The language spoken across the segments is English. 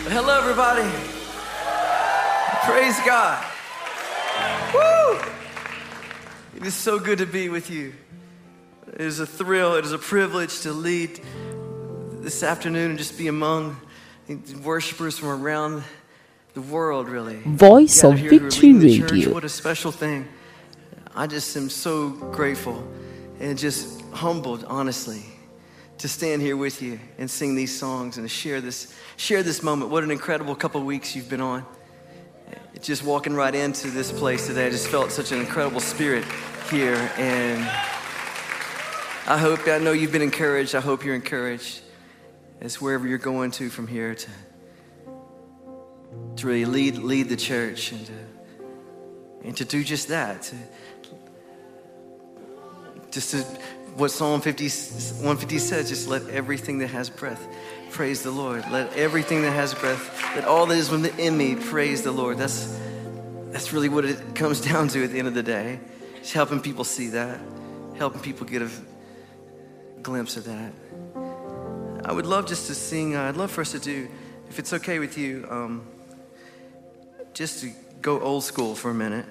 Hello, everybody. Praise God. Woo! It is so good to be with you. It is a thrill, it is a privilege to lead this afternoon and just be among worshipers from around the world, really. Voice of Gathered here who are Victory leading the church. Radio. What a special thing. I just am so grateful and just humbled, honestly, to stand here with you and sing these songs and to share this moment. What an incredible couple of weeks you've been on. Just walking right into this place today, I just felt such an incredible spirit here, and I know you've been encouraged. I hope you're encouraged as wherever you're going to from here to really lead the church and to do just that. What Psalm 150 says, just let everything that has breath praise the Lord. Let everything that has breath, let all that is within me praise the Lord. That's really what it comes down to at the end of the day. Just helping people see that, helping people get a glimpse of that. I would love just to sing, I'd love for us to do, if it's okay with you, just to go old school for a minute.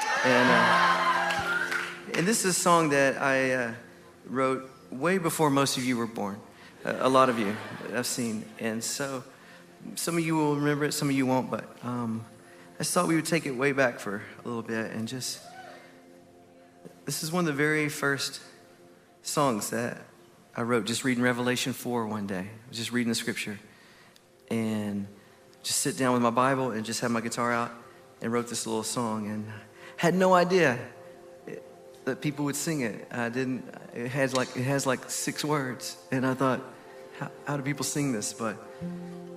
And this is a song that I wrote way before most of you were born. A lot of you I've seen. And so some of you will remember it, some of you won't, but I just thought we would take it way back for a little bit and this is one of the very first songs that I wrote, just reading Revelation 4 one day. I was just reading the scripture and just sit down with my Bible and just had my guitar out and wrote this little song, and had no idea that people would sing it. It has like 6 words, and I thought, how do people sing this? But